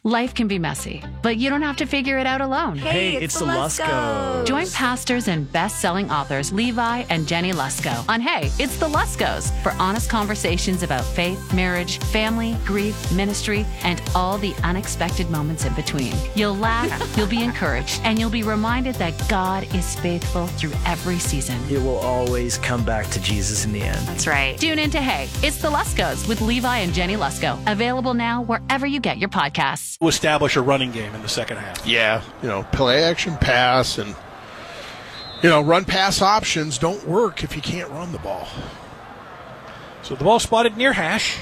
Life can be messy, but you don't have to figure it out alone. Hey, it's the Luskos. Join pastors and best-selling authors Levi and Jenny Lusko on Hey, It's the Luskos for honest conversations about faith, marriage, family, grief, ministry, and all the unexpected moments in between. You'll laugh, you'll be encouraged, and you'll be reminded that God is faithful through every season. It will always come back to Jesus in the end. That's right. Tune in to Hey, It's the Luskos with Levi and Jenny Lusko. Available now wherever you get your podcasts. To establish a running game in the second half. Yeah, play action pass and, run pass options don't work if you can't run the ball. So the ball spotted near hash.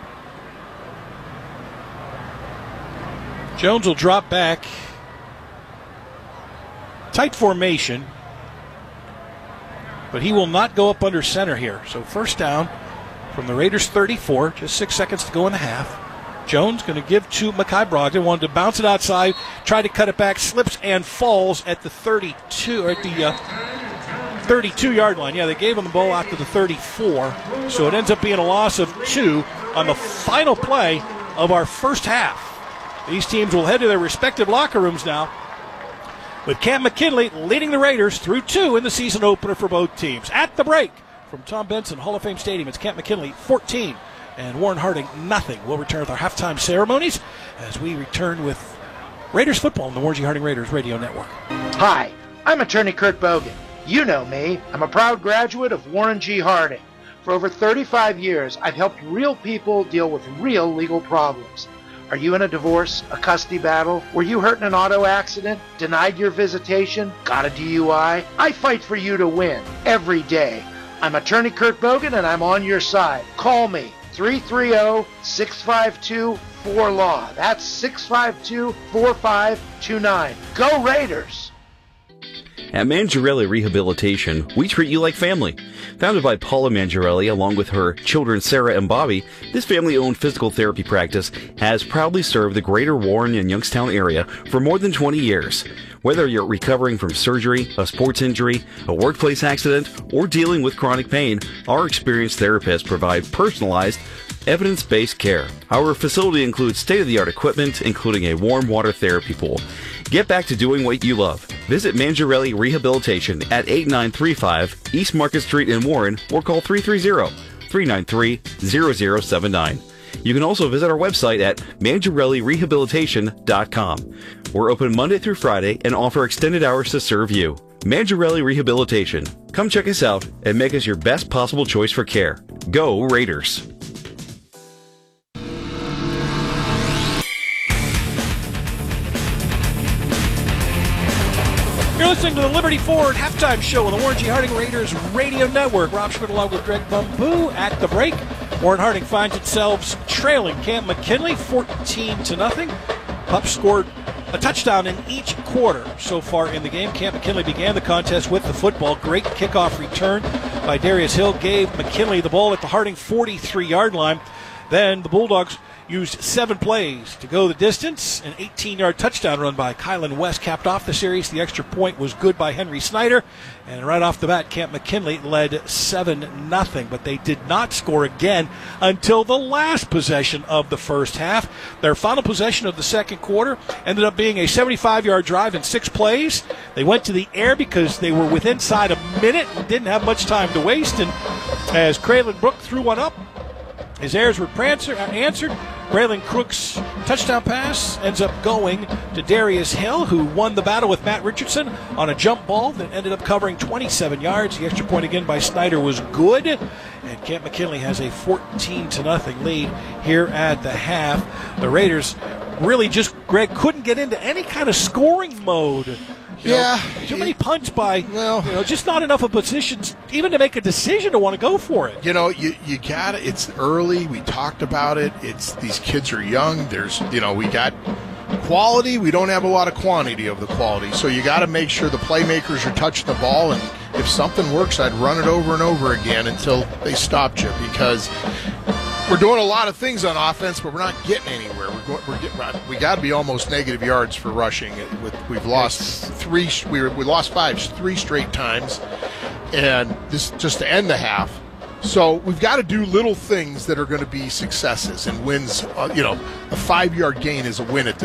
Jones will drop back. Tight formation. But he will not go up under center here. So first down from the Raiders 34. Just 6 seconds to go in the half. Jones going to give to Mekhi Brogdon. Wanted to bounce it outside, tried to cut it back, slips and falls at the 32 or at the 32-yard line. Yeah, they gave him the ball out to the 34, so it ends up being a loss of 2 on the final play of our first half. These teams will head to their respective locker rooms now, with Cam McKinley leading the Raiders through 2 in the season opener for both teams. At the break from Tom Benson Hall of Fame Stadium, it's Cam McKinley 14. And Warren Harding, nothing. We'll return with our halftime ceremonies as we return with Raiders football on the Warren G. Harding Raiders Radio Network. Hi, I'm attorney Kurt Bogan. You know me. I'm a proud graduate of Warren G. Harding. For over 35 years, I've helped real people deal with real legal problems. Are you in a divorce, a custody battle? Were you hurt in an auto accident? Denied your visitation? Got a DUI? I fight for you to win every day. I'm attorney Kurt Bogan, and I'm on your side. Call me. 330-652-4LAW. That's 652-4529. Go Raiders! At Mangiarelli Rehabilitation, we treat you like family. Founded by Paula Mangiarelli along with her children Sarah and Bobby, this family-owned physical therapy practice has proudly served the greater Warren and Youngstown area for more than 20 years. Whether you're recovering from surgery, a sports injury, a workplace accident, or dealing with chronic pain, our experienced therapists provide personalized, evidence-based care. Our facility includes state-of-the-art equipment, including a warm water therapy pool. Get back to doing what you love. Visit Mangiarelli Rehabilitation at 8935 East Market Street in Warren or call 330-393-0079. You can also visit our website at mangiarellirehabilitation.com. We're open Monday through Friday and offer extended hours to serve you. Mangiarelli Rehabilitation. Come check us out and make us your best possible choice for care. Go Raiders! You're listening to the Liberty Ford Halftime Show on the Warren G. Harding Raiders Radio Network. Rob Schmidt along with Greg Bumbu at the break. Warren Harding finds itself trailing Cam McKinley 14-0. Pups scored a touchdown in each quarter so far in the game. Cam McKinley began the contest with the football. Great kickoff return by Darius Hill gave McKinley the ball at the Harding 43-yard line. Then the Bulldogs used 7 plays to go the distance. An 18-yard touchdown run by Kylan West capped off the series. The extra point was good by Henry Snyder. And right off the bat, Camp McKinley led 7-0. But they did not score again until the last possession of the first half. Their final possession of the second quarter ended up being a 75-yard drive in 6 plays. They went to the air because they were within inside a minute and didn't have much time to waste. And as Kraylin Brook threw one up, his errors were answered. Braylon Crook's touchdown pass ends up going to Darius Hill, who won the battle with Matt Richardson on a jump ball that ended up covering 27 yards. The extra point again by Snyder was good. And Camp McKinley has a 14-0 lead here at the half. The Raiders really just, Greg, couldn't get into any kind of scoring mode. Too many punts by, just not enough of positions even to make a decision to want to go for it. You got it. It's early. We talked about it. These kids are young. We got quality. We don't have a lot of quantity of the quality. So you got to make sure the playmakers are touching the ball. And if something works, I'd run it over and over again until they stopped you, because we're doing a lot of things on offense, but we're not getting anywhere. We got to be almost negative yards for rushing. We've lost 3. We lost 3 straight times, and this just to end the half. So we've got to do little things that are going to be successes and wins. A 5-yard gain is a win at this